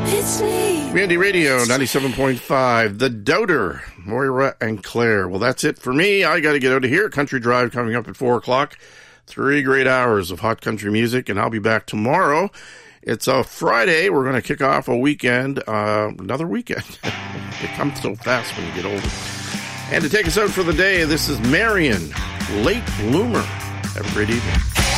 It's me. Community Radio 97.5, The Doubter, Moira and Claire. Well, that's it for me. I got to get out of here. Country Drive coming up at 4 o'clock. 3 great hours of hot country music, and I'll be back tomorrow. It's a Friday. We're going to kick off a weekend, another weekend. It comes so fast when you get older. And to take us out for the day, this is Marion, Late Bloomer. Have a great evening.